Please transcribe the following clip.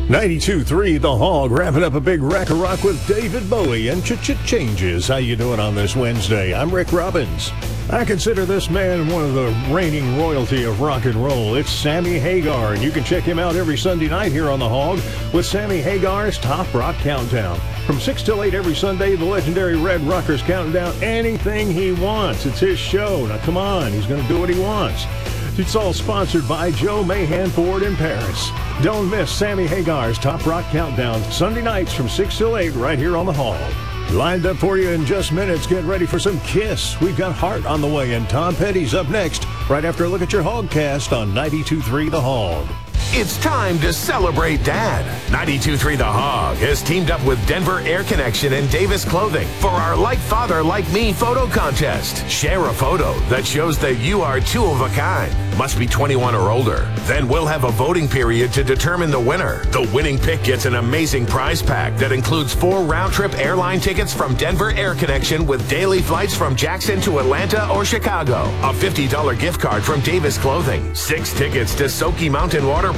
92.3 The Hog, wrapping up a big rack of rock with David Bowie and Changes. How you doing on this Wednesday? I'm Rick Robbins. I consider this man one of the reigning royalty of rock and roll. It's Sammy Hagar, and you can check him out every Sunday night here on The Hog with Sammy Hagar's Top Rock Countdown. From 6 till 8 every Sunday, the legendary Red Rocker's counting down anything he wants. It's his show. Now, come on, he's going to do what he wants. It's all sponsored by Joe Mahan Ford in Paris. Don't miss Sammy Hagar's Top Rock Countdown, Sunday nights from 6 till 8 right here on The Hog. Lined up for you in just minutes. Get ready for some Kiss. We've got Heart on the way, and Tom Petty's up next, right after a look at your Hogcast on 92.3 The Hog. It's time to celebrate Dad. 92.3 The Hog has teamed up with Denver Air Connection and Davis Clothing for our Like Father, Like Me photo contest. Share a photo that shows that you are two of a kind. Must be 21 or older. Then we'll have a voting period to determine the winner. The winning pick gets an amazing prize pack that includes 4 round-trip airline tickets from Denver Air Connection with daily flights from Jackson to Atlanta or Chicago. A $50 gift card from Davis Clothing. 6 tickets to Soaky Mountain Water